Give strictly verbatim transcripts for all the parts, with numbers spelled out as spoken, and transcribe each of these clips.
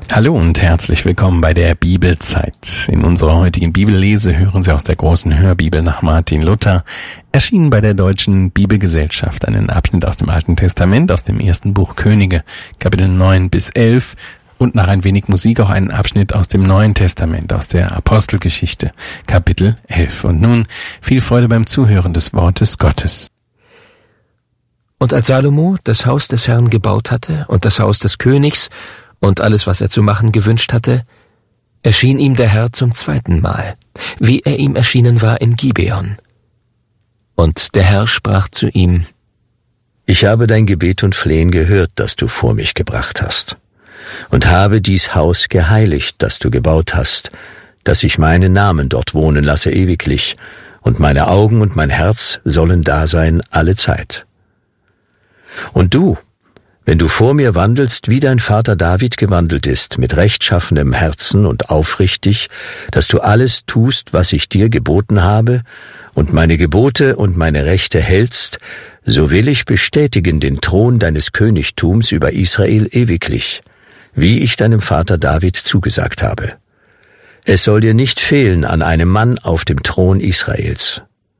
Hallo und herzlich willkommen bei der Bibelzeit. In unserer heutigen Bibellese hören Sie aus der großen Hörbibel nach Martin Luther, erschienen bei der Deutschen Bibelgesellschaft, einen Abschnitt aus dem Alten Testament, aus dem ersten Buch Könige, Kapitel neun bis elf, und nach ein wenig Musik auch einen Abschnitt aus dem Neuen Testament, aus der Apostelgeschichte, Kapitel elf. Und nun viel Freude beim Zuhören des Wortes Gottes. Und als Salomo das Haus des Herrn gebaut hatte und das Haus des Königs und alles, was er zu machen gewünscht hatte, erschien ihm der Herr zum zweiten Mal, wie er ihm erschienen war in Gibeon. Und der Herr sprach zu ihm: Ich habe dein Gebet und Flehen gehört, das du vor mich gebracht hast, und habe dies Haus geheiligt, das du gebaut hast, dass ich meinen Namen dort wohnen lasse ewiglich, und meine Augen und mein Herz sollen da sein alle Zeit. Und du, wenn du vor mir wandelst, wie dein Vater David gewandelt ist, mit rechtschaffenem Herzen und aufrichtig, dass du alles tust, was ich dir geboten habe, und meine Gebote und meine Rechte hältst, so will ich bestätigen den Thron deines Königtums über Israel ewiglich, wie ich deinem Vater David zugesagt habe. Es soll dir nicht fehlen an einem Mann auf dem Thron Israels.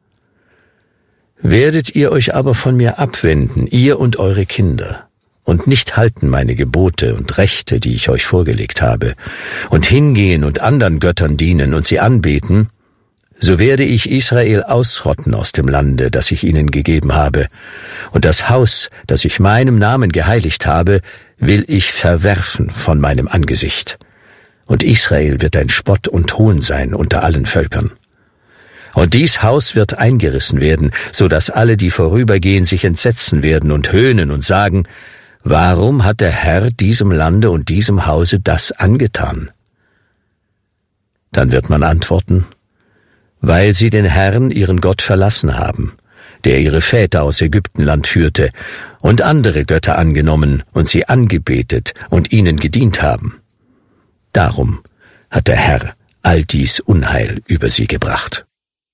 Werdet ihr euch aber von mir abwenden, ihr und eure Kinder, und nicht halten meine Gebote und Rechte, die ich euch vorgelegt habe, und hingehen und anderen Göttern dienen und sie anbeten, so werde ich Israel ausrotten aus dem Lande, das ich ihnen gegeben habe, und das Haus, das ich meinem Namen geheiligt habe, will ich verwerfen von meinem Angesicht. Und Israel wird ein Spott und Hohn sein unter allen Völkern. Und dies Haus wird eingerissen werden, so dass alle, die vorübergehen, sich entsetzen werden und höhnen und sagen: Warum hat der Herr diesem Lande und diesem Hause das angetan? Dann wird man antworten: Weil sie den Herrn, ihren Gott, verlassen haben, der ihre Väter aus Ägyptenland führte, und andere Götter angenommen und sie angebetet und ihnen gedient haben. Darum hat der Herr all dies Unheil über sie gebracht.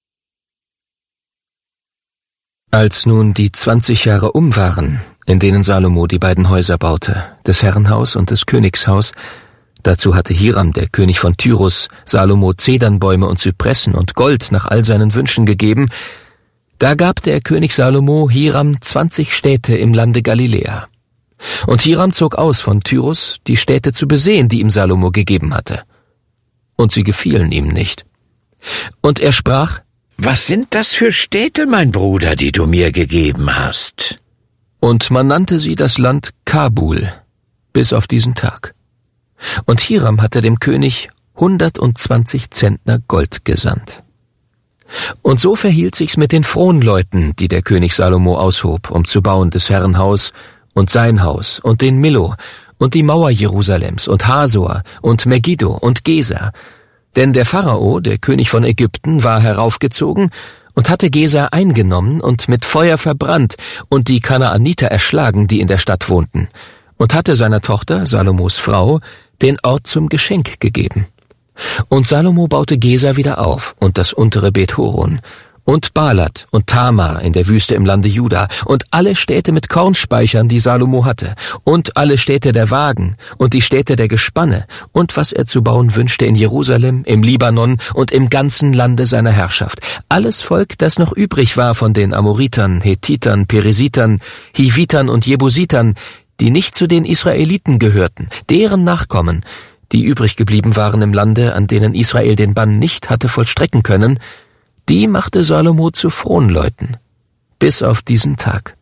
Als nun die zwanzig Jahre um waren, in denen Salomo die beiden Häuser baute, das Herrenhaus und das Königshaus, dazu hatte Hiram, der König von Tyrus, Salomo Zedernbäume und Zypressen und Gold nach all seinen Wünschen gegeben, da gab der König Salomo Hiram zwanzig Städte im Lande Galiläa. Und Hiram zog aus von Tyrus, die Städte zu besehen, die ihm Salomo gegeben hatte. Und sie gefielen ihm nicht. Und er sprach: Was sind das für Städte, mein Bruder, die du mir gegeben hast? Und man nannte sie das Land Kabul, bis auf diesen Tag. Und Hiram hatte dem König hundertundzwanzig Zentner Gold gesandt. Und so verhielt sich's mit den Fronleuten, die der König Salomo aushob, um zu bauen das Herrenhaus und sein Haus und den Millo und die Mauer Jerusalems und Hasor und Megiddo und Geser. Denn der Pharao, der König von Ägypten, war heraufgezogen und hatte Geser eingenommen und mit Feuer verbrannt und die Kanaaniter erschlagen, die in der Stadt wohnten, und hatte seiner Tochter, Salomos Frau, den Ort zum Geschenk gegeben. Und Salomo baute Geser wieder auf und das untere Bet-Horon und Balat und Tamar in der Wüste im Lande Juda und alle Städte mit Kornspeichern, die Salomo hatte, und alle Städte der Wagen und die Städte der Gespanne und was er zu bauen wünschte in Jerusalem, im Libanon und im ganzen Lande seiner Herrschaft. Alles Volk, das noch übrig war von den Amoritern, Hethitern, Perisitern, Hivitern und Jebusitern, die nicht zu den Israeliten gehörten, deren Nachkommen, die übrig geblieben waren im Lande, an denen Israel den Bann nicht hatte vollstrecken können, die machte Salomo zu Fronleuten, bis auf diesen Tag.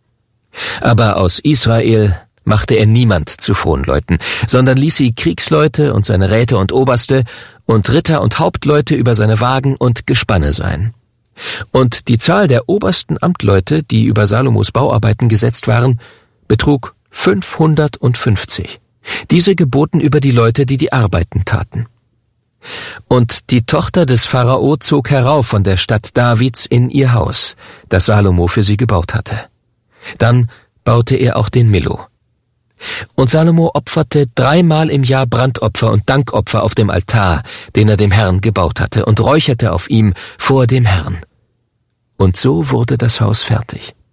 Aber aus Israel machte er niemand zu Fronleuten, sondern ließ sie Kriegsleute und seine Räte und Oberste und Ritter und Hauptleute über seine Wagen und Gespanne sein. Und die Zahl der obersten Amtleute, die über Salomos Bauarbeiten gesetzt waren, betrug fünfhundertfünfzig. Diese geboten über die Leute, die die Arbeiten taten. Und die Tochter des Pharao zog herauf von der Stadt Davids in ihr Haus, das Salomo für sie gebaut hatte. Dann baute er auch den Millo. Und Salomo opferte dreimal im Jahr Brandopfer und Dankopfer auf dem Altar, den er dem Herrn gebaut hatte, und räucherte auf ihm vor dem Herrn. Und so wurde das Haus fertig.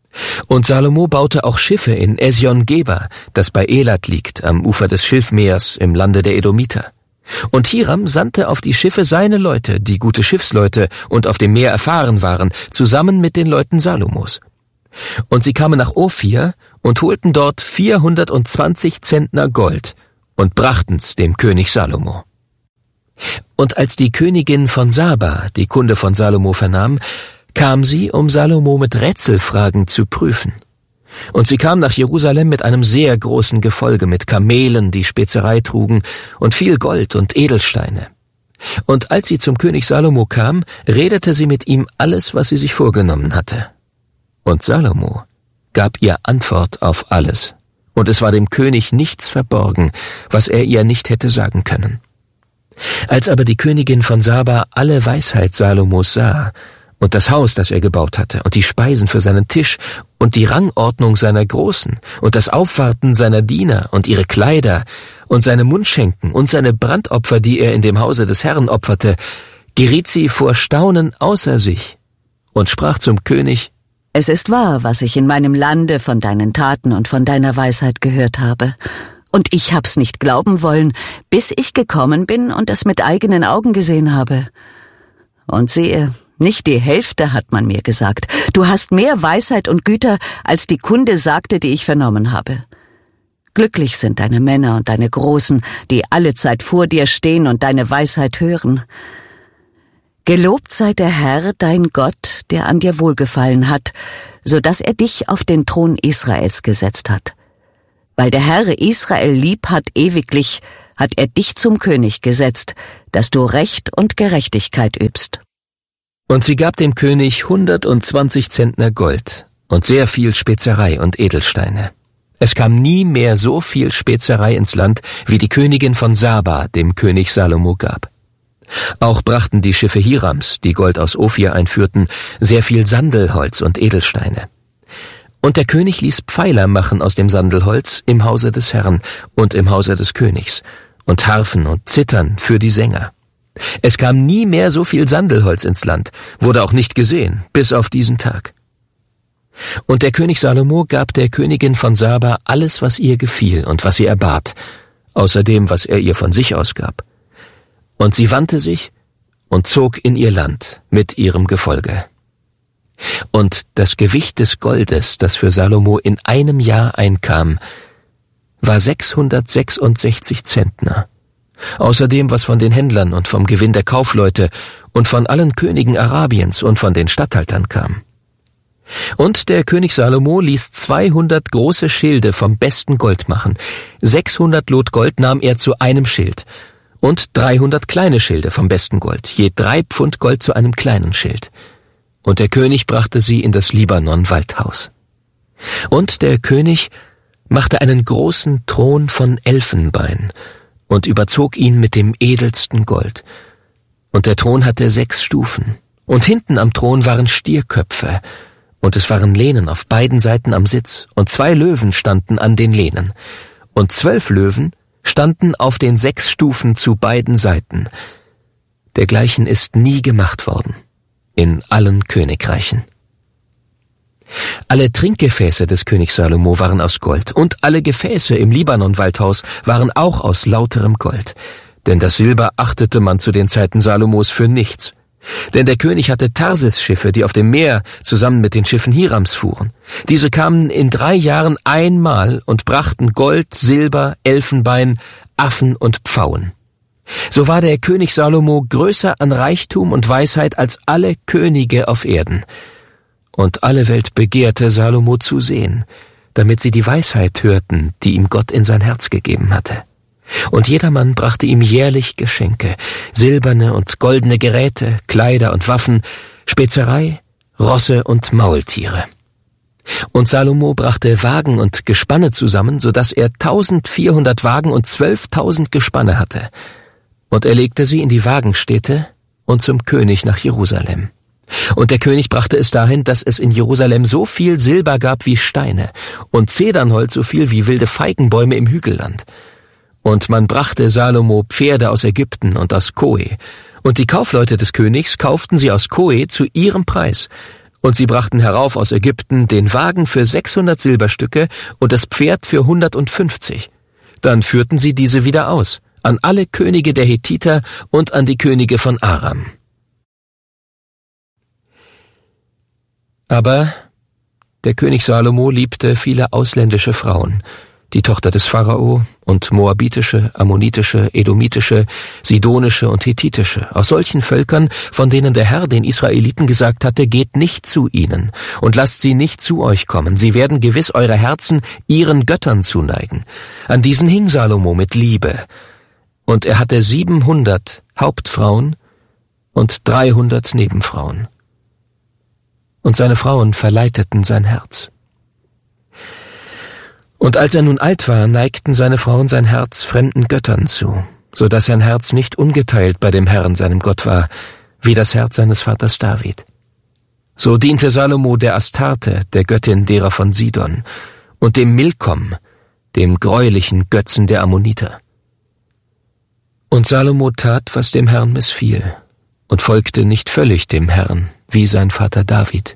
Und Salomo baute auch Schiffe in Esion-Geber, das bei Elat liegt, am Ufer des Schilfmeers im Lande der Edomiter. Und Hiram sandte auf die Schiffe seine Leute, die gute Schiffsleute und auf dem Meer erfahren waren, zusammen mit den Leuten Salomos. Und sie kamen nach Ophir und holten dort vierhundertzwanzig Zentner Gold und brachten's dem König Salomo. Und als die Königin von Saba die Kunde von Salomo vernahm, kam sie, um Salomo mit Rätselfragen zu prüfen. Und sie kam nach Jerusalem mit einem sehr großen Gefolge, mit Kamelen, die Spezerei trugen, und viel Gold und Edelsteine. Und als sie zum König Salomo kam, redete sie mit ihm alles, was sie sich vorgenommen hatte. Und Salomo gab ihr Antwort auf alles, und es war dem König nichts verborgen, was er ihr nicht hätte sagen können. Als aber die Königin von Saba alle Weisheit Salomos sah, und das Haus, das er gebaut hatte, und die Speisen für seinen Tisch, und die Rangordnung seiner Großen, und das Aufwarten seiner Diener, und ihre Kleider, und seine Mundschenken, und seine Brandopfer, die er in dem Hause des Herrn opferte, geriet sie vor Staunen außer sich und sprach zum König: Es ist wahr, was ich in meinem Lande von deinen Taten und von deiner Weisheit gehört habe. Und ich hab's nicht glauben wollen, bis ich gekommen bin und es mit eigenen Augen gesehen habe. Und siehe, nicht die Hälfte hat man mir gesagt. Du hast mehr Weisheit und Güter, als die Kunde sagte, die ich vernommen habe. Glücklich sind deine Männer und deine Großen, die allezeit vor dir stehen und deine Weisheit hören. Gelobt sei der Herr, dein Gott, der an dir wohlgefallen hat, so dass er dich auf den Thron Israels gesetzt hat. Weil der Herr Israel lieb hat ewiglich, hat er dich zum König gesetzt, dass du Recht und Gerechtigkeit übst. Und sie gab dem König hundertzwanzig Zentner Gold und sehr viel Spezerei und Edelsteine. Es kam nie mehr so viel Spezerei ins Land, wie die Königin von Saba dem König Salomo gab. Auch brachten die Schiffe Hirams, die Gold aus Ophir einführten, sehr viel Sandelholz und Edelsteine. Und der König ließ Pfeiler machen aus dem Sandelholz im Hause des Herrn und im Hause des Königs und Harfen und Zittern für die Sänger. Es kam nie mehr so viel Sandelholz ins Land, wurde auch nicht gesehen, bis auf diesen Tag. Und der König Salomo gab der Königin von Saba alles, was ihr gefiel und was sie erbat, außer dem, was er ihr von sich aus gab. Und sie wandte sich und zog in ihr Land mit ihrem Gefolge. Und das Gewicht des Goldes, das für Salomo in einem Jahr einkam, war sechshundertsechsundsechzig Zentner, außer dem, was von den Händlern und vom Gewinn der Kaufleute und von allen Königen Arabiens und von den Statthaltern kam. Und der König Salomo ließ zweihundert große Schilde vom besten Gold machen. sechshundert Lot Gold nahm er zu einem Schild und dreihundert kleine Schilde vom besten Gold, je drei Pfund Gold zu einem kleinen Schild. Und der König brachte sie in das Libanon-Waldhaus. Und der König machte einen großen Thron von Elfenbein und überzog ihn mit dem edelsten Gold. Und der Thron hatte sechs Stufen, und hinten am Thron waren Stierköpfe, und es waren Lehnen auf beiden Seiten am Sitz, und zwei Löwen standen an den Lehnen, und zwölf Löwen standen auf den sechs Stufen zu beiden Seiten. Dergleichen ist nie gemacht worden in allen Königreichen. Alle Trinkgefäße des Königs Salomo waren aus Gold, und alle Gefäße im Libanon-Waldhaus waren auch aus lauterem Gold, denn das Silber achtete man zu den Zeiten Salomos für nichts. Denn der König hatte Tarsis-Schiffe, die auf dem Meer zusammen mit den Schiffen Hirams fuhren. Diese kamen in drei Jahren einmal und brachten Gold, Silber, Elfenbein, Affen und Pfauen. So war der König Salomo größer an Reichtum und Weisheit als alle Könige auf Erden. Und alle Welt begehrte, Salomo zu sehen, damit sie die Weisheit hörten, die ihm Gott in sein Herz gegeben hatte. Und jedermann brachte ihm jährlich Geschenke, silberne und goldene Geräte, Kleider und Waffen, Spezerei, Rosse und Maultiere. Und Salomo brachte Wagen und Gespanne zusammen, so dass er tausendvierhundert Wagen und zwölftausend Gespanne hatte. Und er legte sie in die Wagenstätte und zum König nach Jerusalem. Und der König brachte es dahin, dass es in Jerusalem so viel Silber gab wie Steine und Zedernholz so viel wie wilde Feigenbäume im Hügelland. Und man brachte Salomo Pferde aus Ägypten und aus Koe. Und die Kaufleute des Königs kauften sie aus Koe zu ihrem Preis. Und sie brachten herauf aus Ägypten den Wagen für sechshundert Silberstücke und das Pferd für hundertfünfzig. Dann führten sie diese wieder aus, an alle Könige der Hethiter und an die Könige von Aram. Aber der König Salomo liebte viele ausländische Frauen, die Tochter des Pharao und moabitische, ammonitische, edomitische, sidonische und hethitische, aus solchen Völkern, von denen der Herr den Israeliten gesagt hatte, geht nicht zu ihnen und lasst sie nicht zu euch kommen, sie werden gewiss eure Herzen ihren Göttern zuneigen. An diesen hing Salomo mit Liebe, und er hatte siebenhundert Hauptfrauen und dreihundert Nebenfrauen. Und seine Frauen verleiteten sein Herz. Und als er nun alt war, neigten seine Frauen sein Herz fremden Göttern zu, so dass sein Herz nicht ungeteilt bei dem Herrn, seinem Gott, war, wie das Herz seines Vaters David. So diente Salomo der Astarte, der Göttin derer von Sidon, und dem Milkom, dem greulichen Götzen der Ammoniter. Und Salomo tat, was dem Herrn missfiel, und folgte nicht völlig dem Herrn, wie sein Vater David.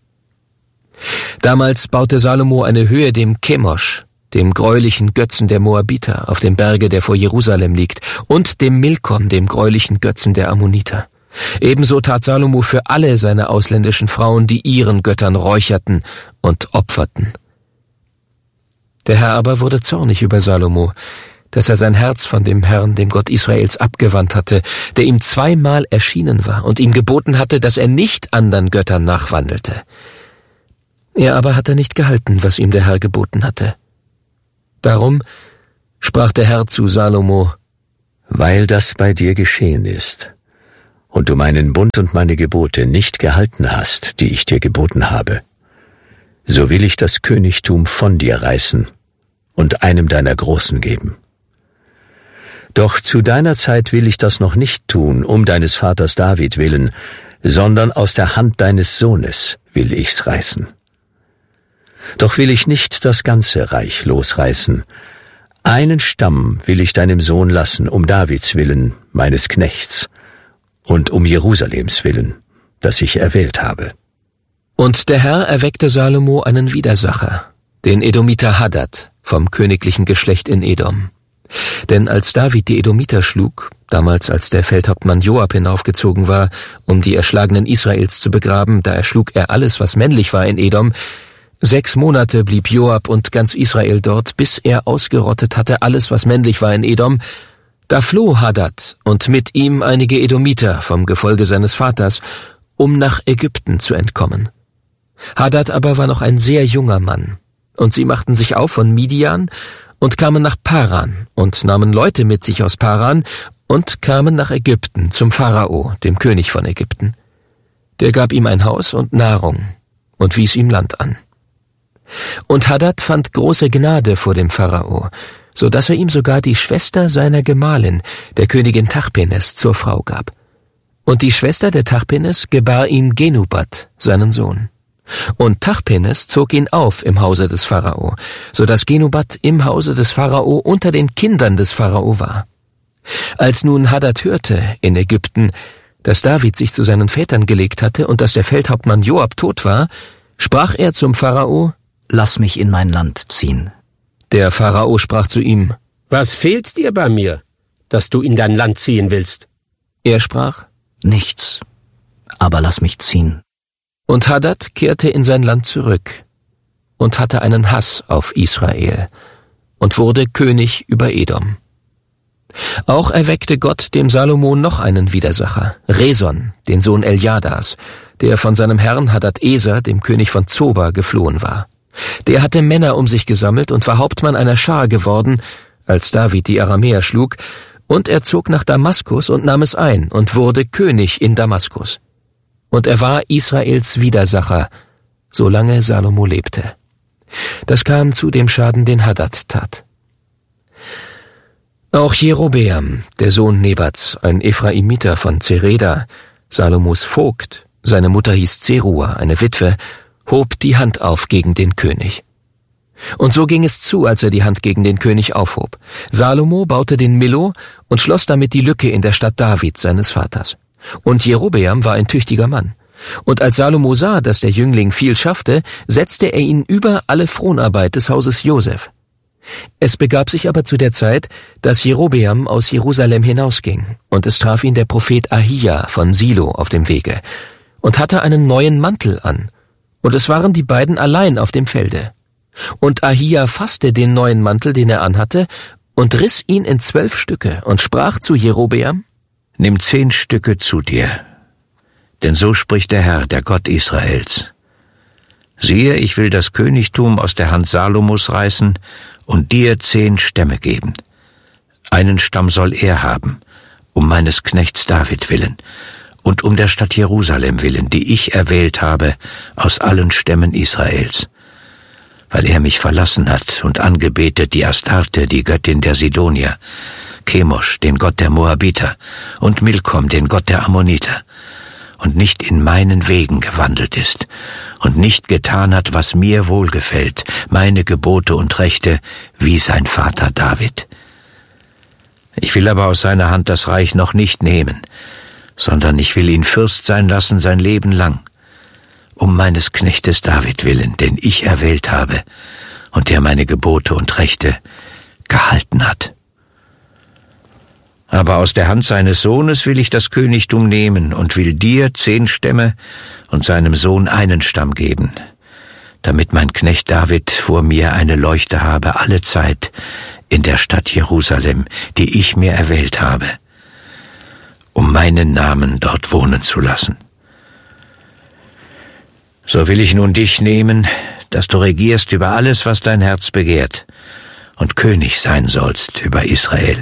Damals baute Salomo eine Höhe dem Chemosh, dem greulichen Götzen der Moabiter, auf dem Berge, der vor Jerusalem liegt, und dem Milkom, dem greulichen Götzen der Ammoniter. Ebenso tat Salomo für alle seine ausländischen Frauen, die ihren Göttern räucherten und opferten. Der Herr aber wurde zornig über Salomo, dass er sein Herz von dem Herrn, dem Gott Israels, abgewandt hatte, der ihm zweimal erschienen war und ihm geboten hatte, dass er nicht anderen Göttern nachwandelte. Er aber hatte nicht gehalten, was ihm der Herr geboten hatte. Darum sprach der Herr zu Salomo: Weil das bei dir geschehen ist und du meinen Bund und meine Gebote nicht gehalten hast, die ich dir geboten habe, so will ich das Königtum von dir reißen und einem deiner Großen geben. Doch zu deiner Zeit will ich das noch nicht tun, um deines Vaters David willen, sondern aus der Hand deines Sohnes will ich's reißen. Doch will ich nicht das ganze Reich losreißen. Einen Stamm will ich deinem Sohn lassen, um Davids willen, meines Knechts, und um Jerusalems willen, das ich erwählt habe. Und der Herr erweckte Salomo einen Widersacher, den Edomiter Hadad, vom königlichen Geschlecht in Edom. Denn als David die Edomiter schlug, damals als der Feldhauptmann Joab hinaufgezogen war, um die Erschlagenen Israels zu begraben, da erschlug er alles, was männlich war in Edom, Sechs Monate blieb Joab und ganz Israel dort, bis er ausgerottet hatte alles, was männlich war in Edom. Da floh Hadad und mit ihm einige Edomiter vom Gefolge seines Vaters, um nach Ägypten zu entkommen. Hadad aber war noch ein sehr junger Mann, und sie machten sich auf von Midian und kamen nach Paran und nahmen Leute mit sich aus Paran und kamen nach Ägypten zum Pharao, dem König von Ägypten. Der gab ihm ein Haus und Nahrung und wies ihm Land an. Und Hadad fand große Gnade vor dem Pharao, so dass er ihm sogar die Schwester seiner Gemahlin, der Königin Tachpenes, zur Frau gab. Und die Schwester der Tachpenes gebar ihm Genubat, seinen Sohn. Und Tachpenes zog ihn auf im Hause des Pharao, so dass Genubat im Hause des Pharao unter den Kindern des Pharao war. Als nun Hadad hörte in Ägypten, dass David sich zu seinen Vätern gelegt hatte und dass der Feldhauptmann Joab tot war, sprach er zum Pharao: Lass mich in mein Land ziehen. Der Pharao sprach zu ihm: Was fehlt dir bei mir, dass du in dein Land ziehen willst? Er sprach: Nichts, aber lass mich ziehen. Und Hadad kehrte in sein Land zurück und hatte einen Hass auf Israel und wurde König über Edom. Auch erweckte Gott dem Salomo noch einen Widersacher, Reson, den Sohn Eljadas, der von seinem Herrn Hadad-Eser, dem König von Zoba, geflohen war. Der hatte Männer um sich gesammelt und war Hauptmann einer Schar geworden, als David die Aramäer schlug, und er zog nach Damaskus und nahm es ein und wurde König in Damaskus. Und er war Israels Widersacher, solange Salomo lebte. Das kam zu dem Schaden, den Hadad tat. Auch Jerobeam, der Sohn Nebats, ein Ephraimiter von Zereda, Salomos Vogt, seine Mutter hieß Zerua, eine Witwe, hob die Hand auf gegen den König. Und so ging es zu, als er die Hand gegen den König aufhob. Salomo baute den Millo und schloss damit die Lücke in der Stadt Davids, seines Vaters. Und Jerobeam war ein tüchtiger Mann. Und als Salomo sah, dass der Jüngling viel schaffte, setzte er ihn über alle Fronarbeit des Hauses Josef. Es begab sich aber zu der Zeit, dass Jerobeam aus Jerusalem hinausging, und es traf ihn der Prophet Ahia von Silo auf dem Wege, und hatte einen neuen Mantel an, und es waren die beiden allein auf dem Felde. Und Ahia fasste den neuen Mantel, den er anhatte, und riss ihn in zwölf Stücke, und sprach zu Jerobeam: Nimm zehn Stücke zu dir, denn so spricht der Herr, der Gott Israels. Siehe, ich will das Königtum aus der Hand Salomos reißen und dir zehn Stämme geben. Einen Stamm soll er haben, um meines Knechts David willen und um der Stadt Jerusalem willen, die ich erwählt habe aus allen Stämmen Israels. Weil er mich verlassen hat und angebetet die Astarte, die Göttin der Sidonier, Chemosh, den Gott der Moabiter, und Milkom, den Gott der Ammoniter, und nicht in meinen Wegen gewandelt ist und nicht getan hat, was mir wohlgefällt, meine Gebote und Rechte, wie sein Vater David. Ich will aber aus seiner Hand das Reich noch nicht nehmen, sondern ich will ihn Fürst sein lassen sein Leben lang, um meines Knechtes David willen, den ich erwählt habe und der meine Gebote und Rechte gehalten hat. Aber aus der Hand seines Sohnes will ich das Königtum nehmen und will dir zehn Stämme und seinem Sohn einen Stamm geben, damit mein Knecht David vor mir eine Leuchte habe alle Zeit in der Stadt Jerusalem, die ich mir erwählt habe, um meinen Namen dort wohnen zu lassen. So will ich nun dich nehmen, dass du regierst über alles, was dein Herz begehrt, und König sein sollst über Israel.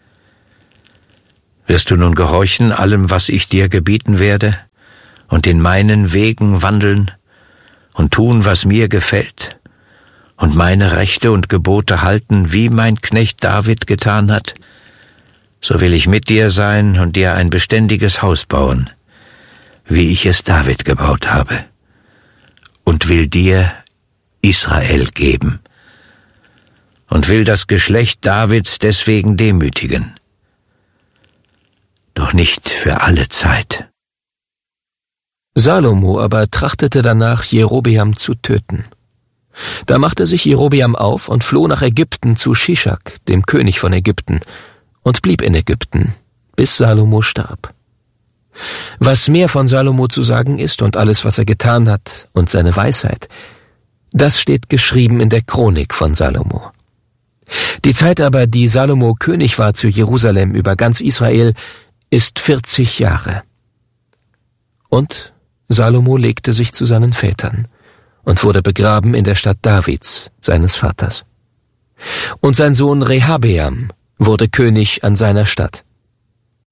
Wirst du nun gehorchen allem, was ich dir gebieten werde, und in meinen Wegen wandeln und tun, was mir gefällt, und meine Rechte und Gebote halten, wie mein Knecht David getan hat? So will ich mit dir sein und dir ein beständiges Haus bauen, wie ich es David gebaut habe, und will dir Israel geben, und will das Geschlecht Davids deswegen demütigen, doch nicht für alle Zeit. Salomo aber trachtete danach, Jerobeam zu töten. Da machte sich Jerobeam auf und floh nach Ägypten zu Shishak, dem König von Ägypten, und blieb in Ägypten, bis Salomo starb. Was mehr von Salomo zu sagen ist und alles, was er getan hat und seine Weisheit, das steht geschrieben in der Chronik von Salomo. Die Zeit aber, die Salomo König war zu Jerusalem über ganz Israel, ist vierzig Jahre. Und Salomo legte sich zu seinen Vätern und wurde begraben in der Stadt Davids, seines Vaters. Und sein Sohn Rehabeam wurde König an seiner Stadt.